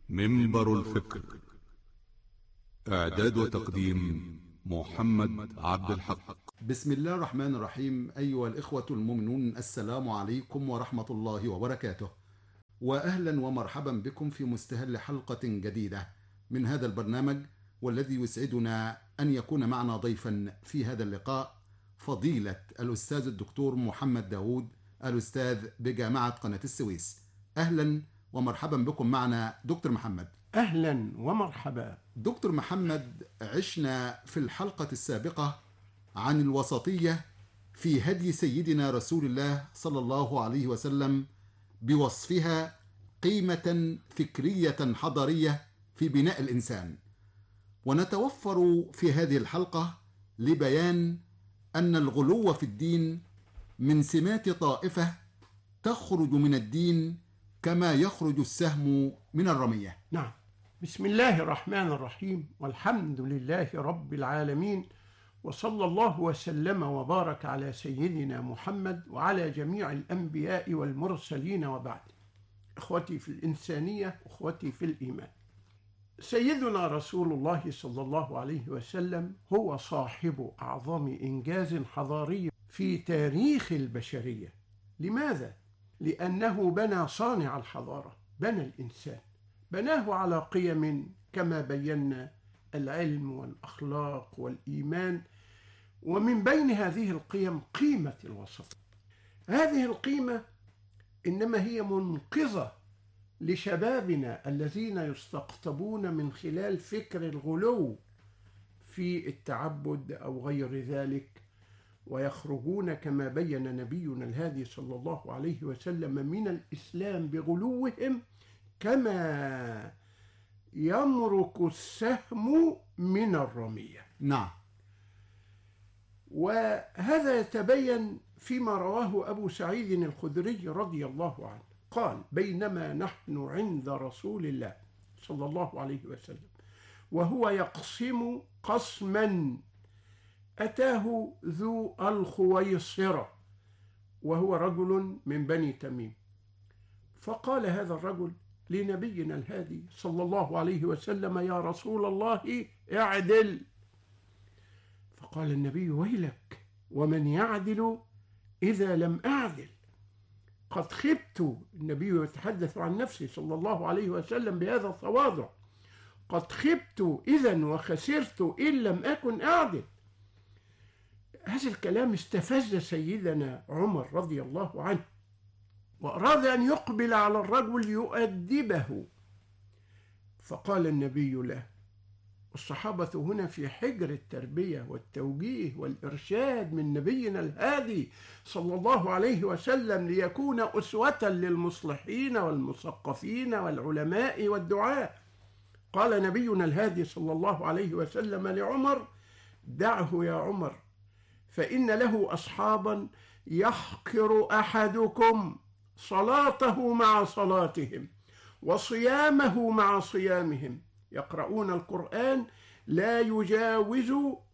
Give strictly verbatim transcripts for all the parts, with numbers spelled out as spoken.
منبر الفكر. إعداد وتقديم محمد عبد الحق. بسم الله الرحمن الرحيم. أيها الإخوة المؤمنون، السلام عليكم ورحمة الله وبركاته، وأهلا ومرحبا بكم في مستهل حلقة جديدة من هذا البرنامج، والذي يسعدنا أن يكون معنا ضيفا في هذا اللقاء فضيلة الأستاذ الدكتور محمد داود، الأستاذ بجامعة قناة السويس. أهلا ومرحبا بكم معنا دكتور محمد. أهلا ومرحبا دكتور محمد، عشنا في الحلقة السابقة عن الوسطية في هدي سيدنا رسول الله صلى الله عليه وسلم بوصفها قيمة فكرية حضارية في بناء الإنسان، ونتوفر في هذه الحلقة لبيان أن الغلو في الدين من سمات طائفة تخرج من الدين كما يخرج السهم من الرمية. نعم، بسم الله الرحمن الرحيم، والحمد لله رب العالمين، وصلى الله وسلم وبارك على سيدنا محمد وعلى جميع الأنبياء والمرسلين، وبعد. إخوتي في الإنسانية، أخوتي في الإيمان، سيدنا رسول الله صلى الله عليه وسلم هو صاحب أعظم إنجاز حضاري في تاريخ البشرية. لماذا؟ لأنه بنى صانع الحضارة، بنى الإنسان، بناه على قيم كما بينا: العلم والأخلاق والإيمان، ومن بين هذه القيم قيمة الوسط. هذه القيمة إنما هي منقذة لشبابنا الذين يستقطبون من خلال فكر الغلو في التعبد أو غير ذلك، ويخرجون كما بين نبينا الهادي صلى الله عليه وسلم من الإسلام بغلوهم كما يمرق السهم من الرمية. نعم. وهذا يتبين فيما رواه أبو سعيد الخدري رضي الله عنه قال: بينما نحن عند رسول الله صلى الله عليه وسلم وهو يقسم قسما، أتاه ذو الخويصرة وهو رجل من بني تميم، فقال هذا الرجل لنبينا الهادي صلى الله عليه وسلم: يا رسول الله اعدل. فقال النبي: ويلك، ومن يعدل إذا لم أعدل؟ قد خبت. النبي يتحدث عن نفسه صلى الله عليه وسلم بهذا التواضع: قد خبت إذا وخسرت إن لم أكن أعدل. هذا الكلام استفز سيدنا عمر رضي الله عنه، وأراد أن يقبل على الرجل يؤدبه، فقال النبي له: الصحابة هنا في حجر التربية والتوجيه والإرشاد من نبينا الهادي صلى الله عليه وسلم، ليكون أسوة للمصلحين والمثقفين والعلماء والدعاة. قال نبينا الهادي صلى الله عليه وسلم لعمر: دعه يا عمر، فإن له أصحابا يحقر أحدكم صلاته مع صلاتهم وصيامه مع صيامهم، يقرؤون القرآن لا يجاوز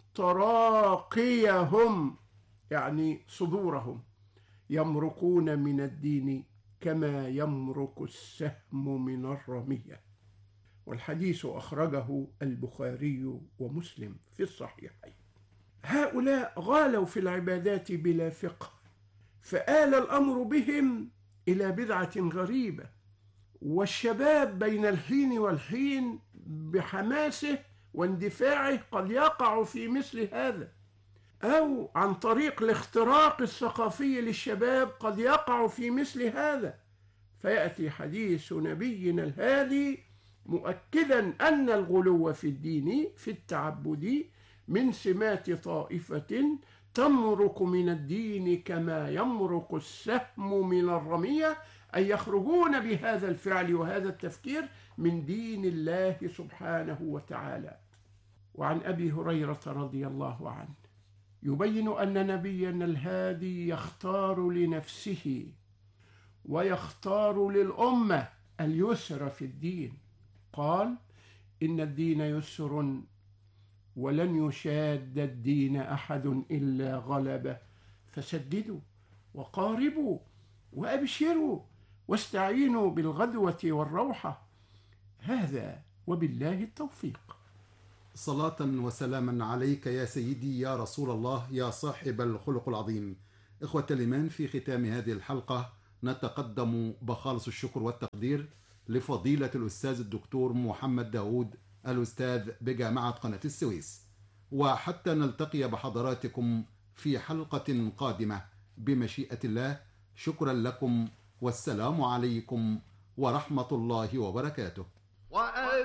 تراقيهم، يعني صدورهم، يمرقون من الدين كما يمرق السهم من الرمية. والحديث أخرجه البخاري ومسلم في الصحيحين. هؤلاء غالوا في العبادات بلا فقه، فآل الأمر بهم إلى بدعة غريبة، والشباب بين الحين والحين بحماسه واندفاعه قد يقع في مثل هذا، أو عن طريق الاختراق الثقافي للشباب قد يقع في مثل هذا، فيأتي حديث نبينا الهادي مؤكدا أن الغلو في الدين في التعبد من سمات طائفة تمرق من الدين كما يمرق السهم من الرمية، أي يخرجون بهذا الفعل وهذا التفكير من دين الله سبحانه وتعالى. وعن أبي هريرة رضي الله عنه يبين أن نبينا الهادي يختار لنفسه ويختار للأمة اليسر في الدين. قال: إن الدين يسر ولن يشاد الدين أحد إلا غلبه، فسددوا وقاربوا وأبشروا واستعينوا بالغدوة والروحة، هذا وبالله التوفيق. صلاة وسلاما عليك يا سيدي يا رسول الله يا صاحب الخلق العظيم. إخوة الإيمان، في ختام هذه الحلقة نتقدم بخالص الشكر والتقدير لفضيلة الأستاذ الدكتور محمد داود، الأستاذ بجامعة قناة السويس. وحتى نلتقي بحضراتكم في حلقة قادمة بمشيئة الله، شكرا لكم والسلام عليكم ورحمة الله وبركاته.